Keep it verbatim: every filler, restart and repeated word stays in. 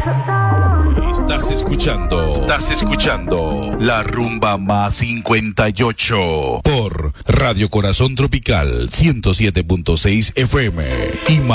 Estás escuchando, estás escuchando La Rumba Más cincuenta y ocho por Radio Corazón Tropical ciento siete punto seis F M y